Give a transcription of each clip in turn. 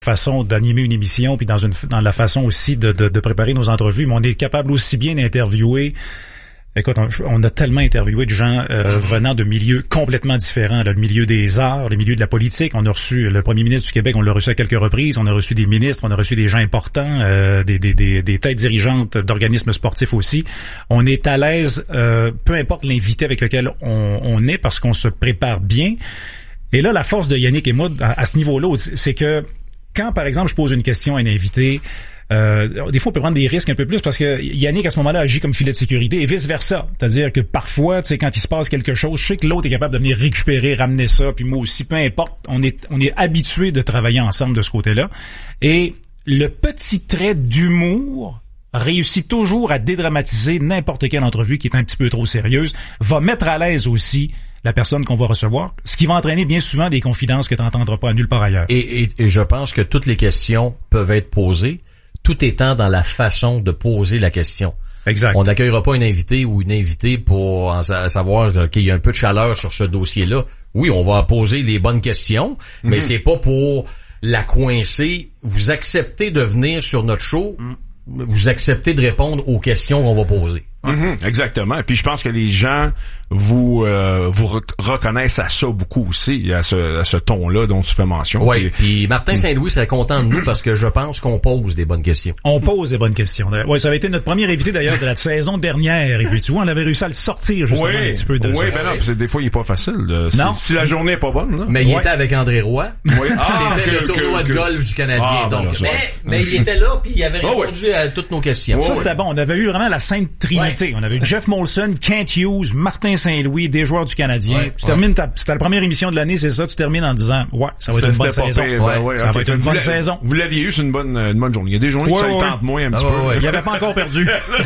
façon d'animer une émission, puis dans la façon aussi de préparer nos entrevues, mais on est capable aussi bien d'interviewer. Écoute, on a tellement interviewé de gens venant de milieux complètement différents, là, le milieu des arts, le milieu de la politique. On a reçu le premier ministre du Québec, on l'a reçu à quelques reprises. On a reçu des ministres, on a reçu des gens importants, des têtes dirigeantes d'organismes sportifs aussi. On est à l'aise, peu importe l'invité avec lequel on est, parce qu'on se prépare bien. Et là, la force de Yannick et moi, à ce niveau-là, c'est que quand, par exemple, je pose une question à un invité, des fois, on peut prendre des risques un peu plus parce que Yannick, à ce moment-là, agit comme filet de sécurité et vice-versa. C'est-à-dire que parfois, tu sais, quand il se passe quelque chose, je sais que l'autre est capable de venir récupérer, ramener ça, puis moi aussi, peu importe. On est habitué de travailler ensemble de ce côté-là. Et le petit trait d'humour réussit toujours à dédramatiser n'importe quelle entrevue qui est un petit peu trop sérieuse, va mettre à l'aise aussi la personne qu'on va recevoir, ce qui va entraîner bien souvent des confidences que tu n'entendras pas nulle part ailleurs. Et je pense que toutes les questions peuvent être posées, tout étant dans la façon de poser la question. Exact. On n'accueillera pas un invité ou une invitée pour savoir qu'il y a un peu de chaleur sur ce dossier-là. Oui, on va poser les bonnes questions, mais c'est pas pour la coincer. Vous acceptez de venir sur notre show, vous acceptez de répondre aux questions qu'on va poser. Exactement. Et puis je pense que les gens vous reconnaissent à ça beaucoup aussi, à ce ton-là dont tu fais mention. Oui. Puis Martin Saint-Louis serait content de nous parce que je pense qu'on pose des bonnes questions. On pose des bonnes questions. Oui, ça avait été notre premier invité d'ailleurs de la saison dernière. Et puis tu vois, on avait réussi à le sortir justement un petit peu de ça. Oui, ben non, parce que des fois il est pas facile. Non. Si la journée est pas bonne. Là. Mais il était avec André Roy. Oui. C'était le tournoi de golf du Canadien. Donc. Mais il était là puis il avait répondu à toutes nos questions. Ça c'était bon. On avait eu vraiment la Sainte Trinité. On avait eu Jeff Molson, Kent Hughes, Martin Saint-Louis, des joueurs du Canadien. Tu termines c'était la première émission de l'année, c'est ça, tu termines en disant ça va être une bonne saison. Ça va être une bonne saison. Vous l'aviez eu, c'est une bonne journée. Il y a des journées que ça tente moins un petit peu. Il avait pas encore perdu.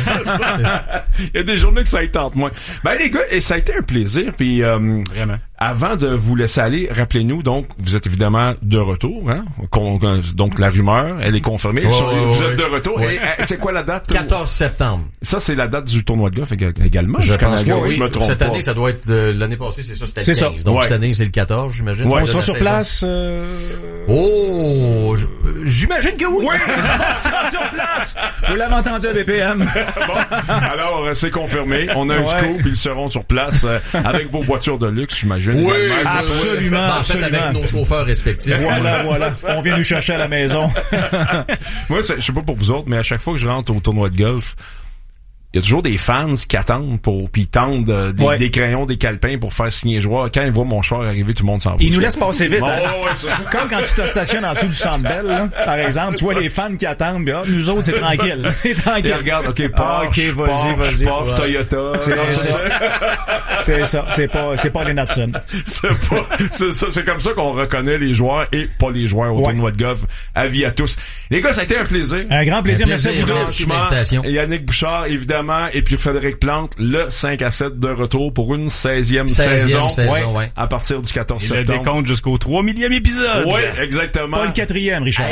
Il y a des journées que ça tente moins. Ben les gars, et ça a été un plaisir puis vraiment. Avant de vous laisser aller, rappelez-nous donc vous êtes évidemment de retour hein. Donc la rumeur, elle est confirmée. Vous êtes de retour. Et c'est quoi la date? 14 septembre. Ça c'est la date du tournoi de golf également. Je pense que oui. Je me trompe cette année, pas. ça doit être l'année passée, c'est ça, c'était le 15. Donc cette année, c'est le 14, j'imagine. On sera sur place. J'imagine que oui. Oui, on sera sur place. Vous l'avez entendu à BPM. Bon, alors c'est confirmé. On a un scoop, ils seront sur place avec vos voitures de luxe, j'imagine. Oui, absolument. En fait, avec nos chauffeurs respectifs. Voilà. On vient nous chercher à la maison. Moi, je sais pas pour vous autres, mais à chaque fois que je rentre au tournoi de golf, il y a toujours des fans qui attendent puis ils tendent des crayons, des calepins pour faire signer joueur. Quand ils voient mon char arriver, tout le monde s'en va. Ils nous laissent passer vite. Comme quand tu te stationnes en dessous du Centre Bell, là, par exemple, tu vois les fans qui attendent, puis nous autres, c'est tranquille. Ils regardent, Porsche, vas-y, Toyota. C'est ça. C'est pas les Natson. C'est ça. C'est comme ça qu'on reconnaît les joueurs et pas les joueurs au tournoi de golf. Avis à tous. Les gars, ça a été un plaisir. Un grand plaisir. Merci à vous. Merci de l'invitation. Yannick Bouchard, évidemment, et puis Frédéric Plante, le 5 à 7 de retour pour une 16e saison. À partir du 14 septembre. Et le décompte jusqu'au 3 millième épisode. Oui, exactement. Pas le 4e, Richard.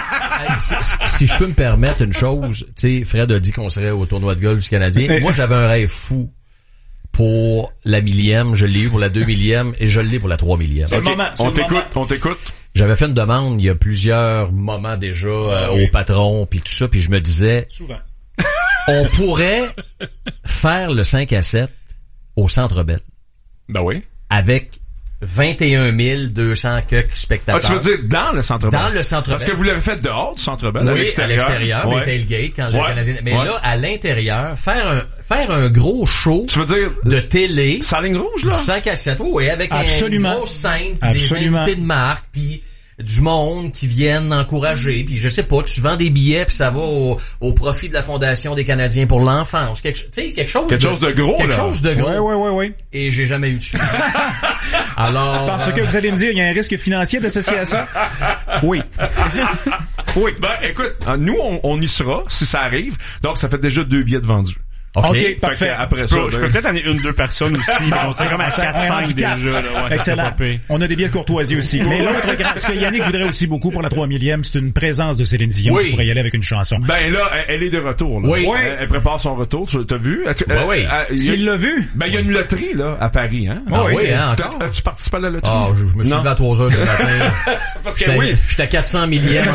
Si je peux me permettre une chose, tu sais, Fred a dit qu'on serait au tournoi de golf du Canadien. Moi, j'avais un rêve fou pour la 1000e, je l'ai eu pour la 2000e et je l'ai pour la 3000e. On t'écoute. J'avais fait une demande il y a plusieurs moments déjà au patron puis tout ça, puis je me disais souvent on pourrait faire le 5 à 7 au Centre Bell. Ben oui. Avec 21 200 spectateurs. Tu veux dire dans le Centre Bell? Dans le Centre Bell. Parce que vous l'avez fait dehors du Centre Bell, oui, à l'extérieur, le tailgate quand le Canadien. Mais là, à l'intérieur, faire un gros show. Tu veux dire de télé. Sa ligne rouge là? Du 5 à 7. Oui, avec une grosse scène, des invités de marque, puis du monde qui viennent encourager, puis je sais pas, tu vends des billets puis ça va au profit de la Fondation des Canadiens pour l'enfance, quelque chose de gros. Quelque chose de gros. Oui. Et j'ai jamais eu de suite. Alors parce que vous allez me dire il y a un risque financier associé à ça. Oui. Oui, ben écoute, nous on y sera si ça arrive. Donc ça fait déjà 2 billets de vendus. OK, parfait. Après ça, je peux peut-être amener 1-2 personnes aussi. On serait comme à 4-5 déjà. Excellent. On a des billets de courtoisie aussi. Mais l'autre, ce que Yannick voudrait aussi beaucoup pour la 3000e, c'est une présence de Céline Dion qui pourrait y aller avec une chanson. Ben là, elle est de retour. Là. Oui. Elle prépare son retour. Tu l'as vu? Oui. S'il l'a vu? Ben il y a une loterie là à Paris. Hein? Oui, encore. As-tu participé à la loterie? Je me suis levé à 3 heures du matin. Parce que j'étais à 400 millième